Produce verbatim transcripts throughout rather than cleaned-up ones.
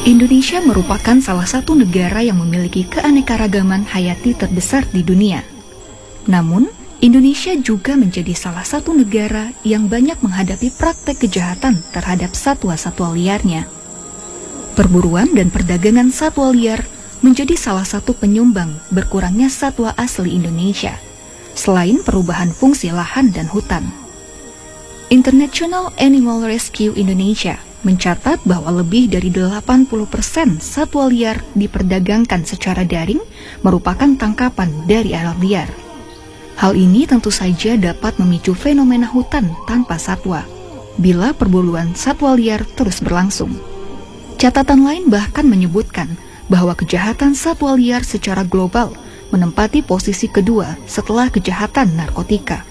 Indonesia merupakan salah satu negara yang memiliki keanekaragaman hayati terbesar di dunia. Namun, Indonesia juga menjadi salah satu negara yang banyak menghadapi praktek kejahatan terhadap satwa-satwa liarnya. Perburuan dan perdagangan satwa liar menjadi salah satu penyumbang berkurangnya satwa asli Indonesia, selain perubahan fungsi lahan dan hutan. International Animal Rescue Indonesia mencatat bahwa lebih dari delapan puluh persen satwa liar diperdagangkan secara daring merupakan tangkapan dari alam liar. Hal ini tentu saja dapat memicu fenomena hutan tanpa satwa bila perburuan satwa liar terus berlangsung. Catatan lain bahkan menyebutkan bahwa kejahatan satwa liar secara global menempati posisi kedua setelah kejahatan narkotika.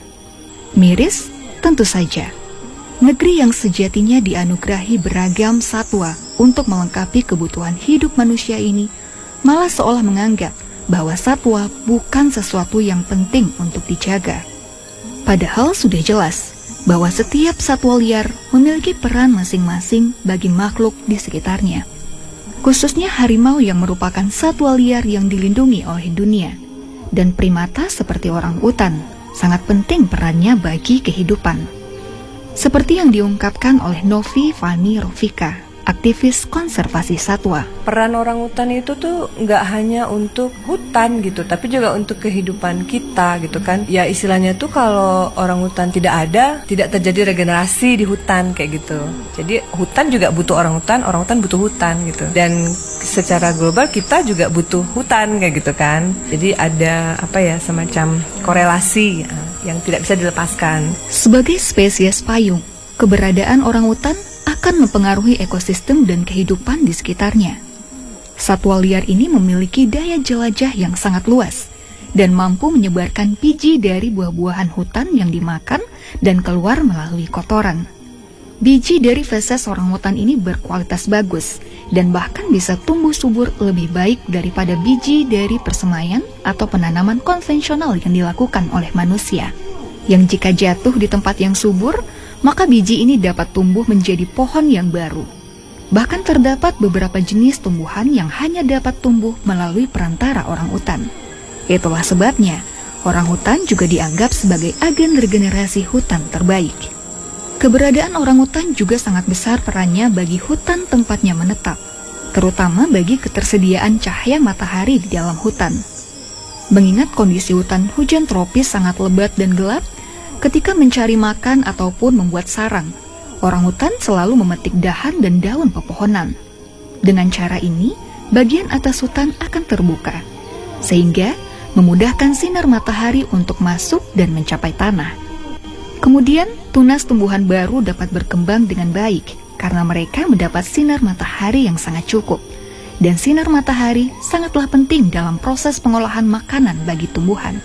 Miris, tentu saja. Negeri yang sejatinya dianugerahi beragam satwa untuk melengkapi kebutuhan hidup manusia ini malah seolah menganggap bahwa satwa bukan sesuatu yang penting untuk dijaga. Padahal sudah jelas bahwa setiap satwa liar memiliki peran masing-masing bagi makhluk di sekitarnya. Khususnya harimau yang merupakan satwa liar yang dilindungi oleh dunia, dan primata seperti orangutan sangat penting perannya bagi kehidupan. Seperti yang diungkapkan oleh Novi Fani Rofika, aktivis konservasi satwa. Peran orangutan itu tuh nggak hanya untuk hutan gitu, tapi juga untuk kehidupan kita gitu kan. Ya istilahnya tuh kalau orangutan tidak ada, tidak terjadi regenerasi di hutan kayak gitu. Jadi hutan juga butuh orangutan, orangutan butuh hutan gitu. Dan secara global kita juga butuh hutan kayak gitu kan. Jadi ada apa ya semacam korelasi yang tidak bisa dilepaskan. Sebagai spesies payung, keberadaan orangutan akan mempengaruhi ekosistem dan kehidupan di sekitarnya. Satwa liar ini memiliki daya jelajah yang sangat luas dan mampu menyebarkan biji dari buah-buahan hutan yang dimakan dan keluar melalui kotoran. Biji dari feses orangutan ini berkualitas bagus dan bahkan bisa tumbuh subur lebih baik daripada biji dari persemaian atau penanaman konvensional yang dilakukan oleh manusia. Yang jika jatuh di tempat yang subur, maka biji ini dapat tumbuh menjadi pohon yang baru. Bahkan terdapat beberapa jenis tumbuhan yang hanya dapat tumbuh melalui perantara orangutan. Itulah sebabnya, orangutan juga dianggap sebagai agen regenerasi hutan terbaik. Keberadaan orangutan juga sangat besar perannya bagi hutan tempatnya menetap, terutama bagi ketersediaan cahaya matahari di dalam hutan. Mengingat kondisi hutan hujan tropis sangat lebat dan gelap, ketika mencari makan ataupun membuat sarang, orangutan selalu memetik dahan dan daun pepohonan. Dengan cara ini, bagian atas hutan akan terbuka, sehingga memudahkan sinar matahari untuk masuk dan mencapai tanah. Kemudian, tunas tumbuhan baru dapat berkembang dengan baik karena mereka mendapat sinar matahari yang sangat cukup. Dan sinar matahari sangatlah penting dalam proses pengolahan makanan bagi tumbuhan.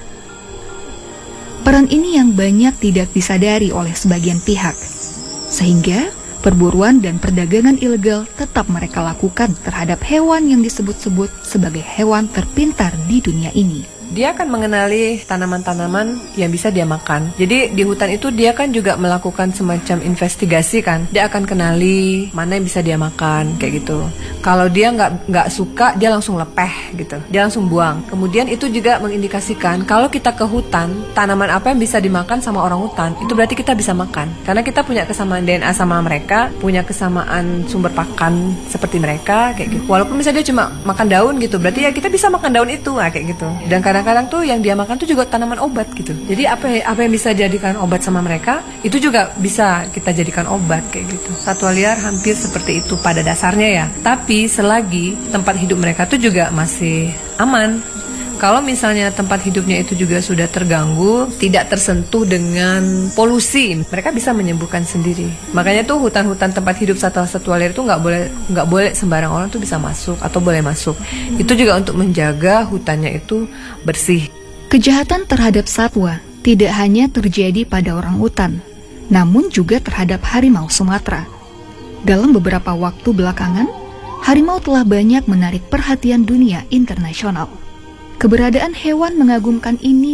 Peran ini yang banyak tidak disadari oleh sebagian pihak, sehingga perburuan dan perdagangan ilegal tetap mereka lakukan terhadap hewan yang disebut-sebut sebagai hewan terpintar di dunia ini. Dia akan mengenali tanaman-tanaman yang bisa dia makan. Jadi di hutan itu dia kan juga melakukan semacam investigasi kan. Dia akan kenali mana yang bisa dia makan kayak gitu. Kalau dia nggak nggak suka, dia langsung lepeh gitu. Dia langsung buang. Kemudian itu juga mengindikasikan kalau kita ke hutan, tanaman apa yang bisa dimakan sama orang hutan, itu berarti kita bisa makan. Karena kita punya kesamaan D N A sama mereka, punya kesamaan sumber pakan seperti mereka kayak gitu. Walaupun misalnya dia cuma makan daun gitu, berarti ya kita bisa makan daun itu nah, kayak gitu. Dan kadang Kadang-kadang tuh yang dia makan tuh juga tanaman obat gitu. Jadi apa apa yang bisa jadikan obat sama mereka, itu juga bisa kita jadikan obat kayak gitu. Satwa liar hampir seperti itu pada dasarnya ya. Tapi selagi tempat hidup mereka tuh juga masih aman. Kalau misalnya tempat hidupnya itu juga sudah terganggu, tidak tersentuh dengan polusi, mereka bisa menyembuhkan sendiri. Makanya tuh hutan-hutan tempat hidup satwa-satwa liar itu nggak boleh nggak boleh sembarang orang tuh bisa masuk atau boleh masuk. Itu juga untuk menjaga hutannya itu bersih. Kejahatan terhadap satwa tidak hanya terjadi pada orangutan, namun juga terhadap harimau Sumatera. Dalam beberapa waktu belakangan, harimau telah banyak menarik perhatian dunia internasional. Keberadaan hewan mengagumkan ini